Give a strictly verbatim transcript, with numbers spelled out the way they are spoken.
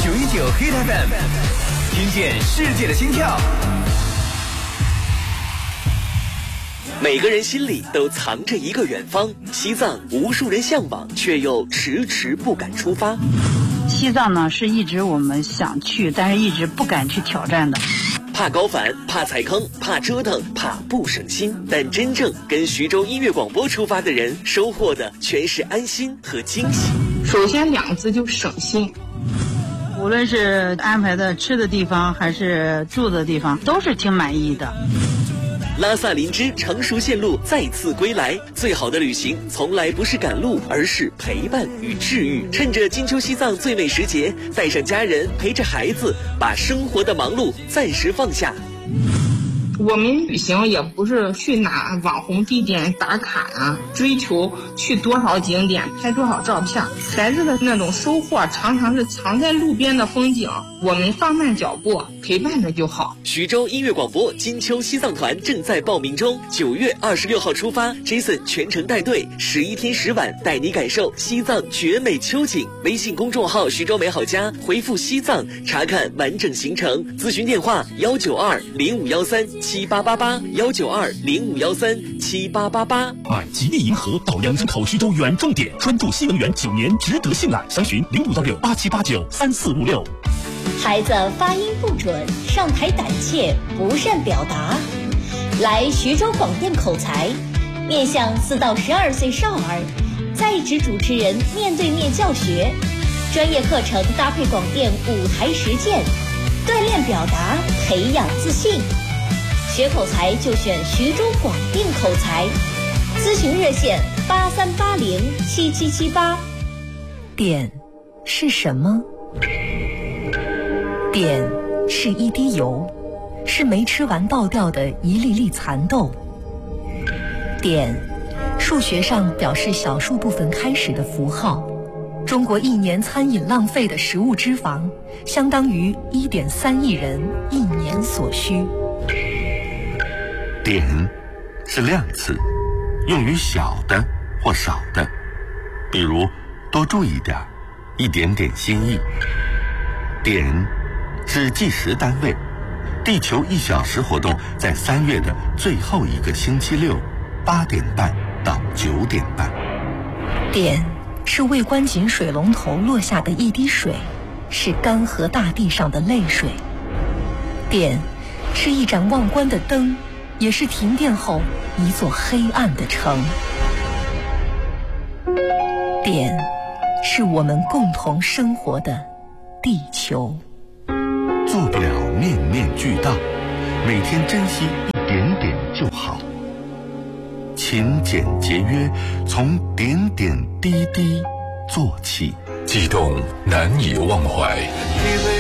九一九 Hit F M， 听见世界的心跳。 每个人心里都藏着一个远方，西藏无数人向往，却又迟迟不敢出发。 西藏呢，是一直我们想去，但是一直不敢去挑战的。 怕高反，怕踩坑，怕折腾，怕不省心。但真正跟徐州音乐广播出发的人，收获的全是安心和惊喜。 首先两个字就省心。 无论是安排的吃的地方还是住的地方，都是挺满意的。 拉萨林芝成熟线路再次归来，最好的旅行从来不是赶路，而是陪伴与治愈。趁着金秋西藏最美时节，带上家人，陪着孩子，把生活的忙碌暂时放下。 我们旅行也不是去哪网红地点打卡啊，追求去多少景点拍多少照片，孩子的那种收获常常是藏在路边的风景，我们放慢脚步陪伴着就好。 徐州音乐广播金秋西藏团正在报名中，九月二十六号出发 ，Jason 全程带队，十一天十晚带你感受西藏绝美秋景。微信公众号徐州美好家回复西藏查看完整行程，咨询电话幺九二零五幺三七八八八幺九二零五幺三七八八八。 买吉利银河到阳城口徐州远重点，专注新能源九年，值得信赖。详询零五幺六八七八九三四五六。 孩子发音不准，上台胆怯，不善表达，来徐州广电口才，面向四到十二岁少儿，在职主持人面对面教学，专业课程搭配广电舞台实践，锻炼表达，培养自信。学口才就选徐州广电口才，咨询热线八三八零七七七八。 碘是什么？碘是一滴油，是没吃完倒掉的一粒粒蚕豆。碘，数学上表示小数部分开始的符号。中国一年餐饮浪费的食物脂肪，相当于 一点三亿人一年所需。 碘是量词，用于小的或少的，比如多注意点，一点点心意。碘是计时单位，地球一小时活动在三月的最后一个星期六，八点半到九点半。 碘是未关紧水龙头落下的一滴水，是干涸大地上的泪水。碘是一盏忘关的灯，也是停电后一座黑暗的城。碘是我们共同生活的地球。 做不了面面俱到，每天珍惜一点点就好。勤俭节约，从点点滴滴做起。 悸动难以忘怀。